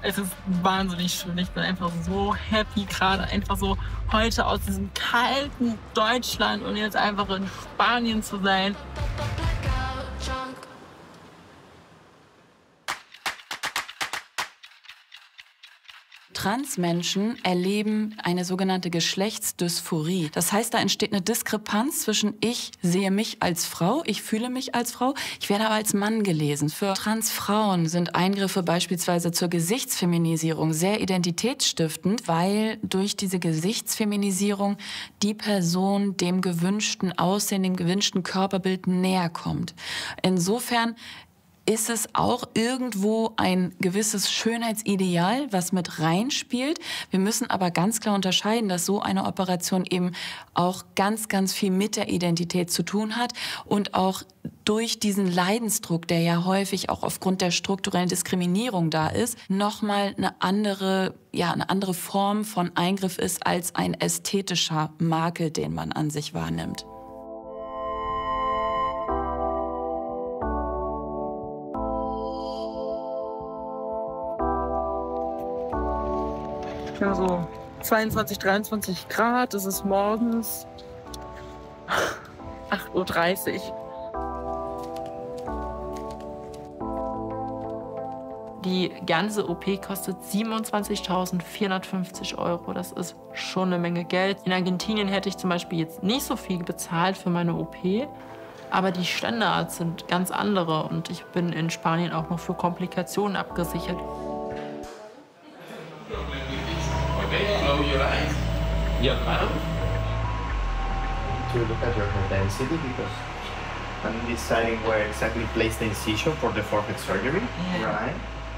Es ist wahnsinnig schön. Ich bin einfach so happy, gerade einfach so heute aus diesem kalten Deutschland und jetzt einfach in Spanien zu sein. Transmenschen erleben eine sogenannte Geschlechtsdysphorie. Das heißt, da entsteht eine Diskrepanz zwischen ich sehe mich als Frau, ich fühle mich als Frau, ich werde aber als Mann gelesen. Für Transfrauen sind Eingriffe beispielsweise zur Gesichtsfeminisierung sehr identitätsstiftend, weil durch diese Gesichtsfeminisierung die Person dem gewünschten Aussehen, dem gewünschten Körperbild näher kommt. Insofern ist es auch irgendwo ein gewisses Schönheitsideal, was mit reinspielt. Wir müssen aber ganz klar unterscheiden, dass so eine Operation eben auch ganz, ganz viel mit der Identität zu tun hat und auch durch diesen Leidensdruck, der ja häufig auch aufgrund der strukturellen Diskriminierung da ist, nochmal eine andere Form von Eingriff ist als ein ästhetischer Makel, den man an sich wahrnimmt. Ja, so 22, 23 Grad, es ist morgens 8:30 Uhr. Die ganze OP kostet 27.450 €. Das ist schon eine Menge Geld. In Argentinien hätte ich zum Beispiel jetzt nicht so viel bezahlt für meine OP. Aber die Standards sind ganz andere und ich bin in Spanien auch noch für Komplikationen abgesichert. Close your eyes. Your mouth. To look at your head density because I'm deciding where exactly place the incision for the forehead surgery. Yeah. Right.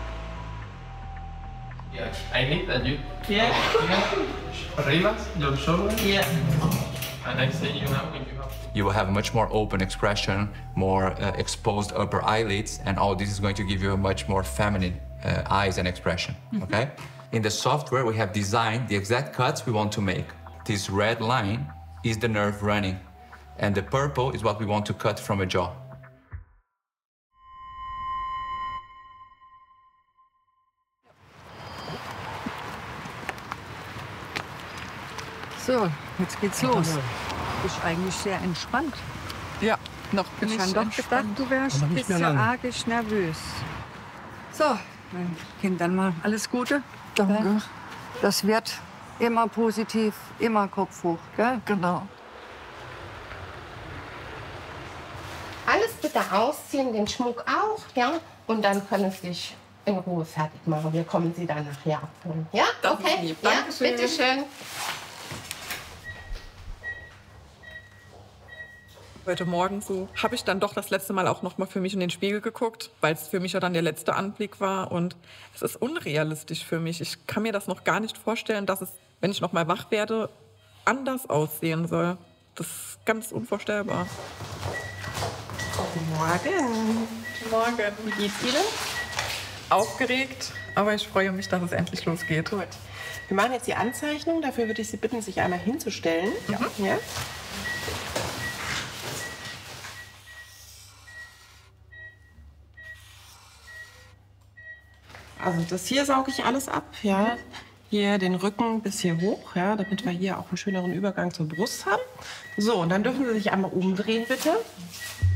Yeah. I need that you. Yeah. Arriba, your shoulder. Yeah. And I say you now when you have. You will have a much more open expression, more exposed upper eyelids, and all this is going to give you a much more feminine eyes and expression, okay? In the software, we have designed the exact cuts we want to make. This red line is the nerve running, and the purple is what we want to cut from a jaw. So, jetzt geht's los. Bist eigentlich sehr entspannt. Ja, noch bin Ich habe doch gedacht, du wärst ein bisschen argisch nervös. So, mein Kind, dann mal alles Gute. Danke. Das wird immer positiv, immer Kopf hoch, gell? Genau. Alles bitte ausziehen, den Schmuck auch, ja? Und dann können Sie sich in Ruhe fertig machen. Wir kommen Sie dann nachher abholen. Ja? Das Okay? ist lieb. Ja, Dankeschön. bitteschön. Heute Morgen so habe ich dann doch das letzte Mal auch noch mal für mich in den Spiegel geguckt, weil es für mich ja dann der letzte Anblick war. Und es ist unrealistisch für mich. Ich kann mir das noch gar nicht vorstellen, dass es, wenn ich noch mal wach werde, anders aussehen soll. Das ist ganz unvorstellbar. Guten Morgen. Guten Morgen. Wie geht's Ihnen? Aufgeregt, aber ich freue mich, dass es endlich losgeht. Gut. Wir machen jetzt die Anzeichnung. Dafür würde ich Sie bitten, sich einmal hinzustellen. Ja. Also das hier sauge ich alles ab, ja. Hier den Rücken bis hier hoch, ja, damit wir hier auch einen schöneren Übergang zur Brust haben. So, und dann dürfen Sie sich einmal umdrehen, bitte.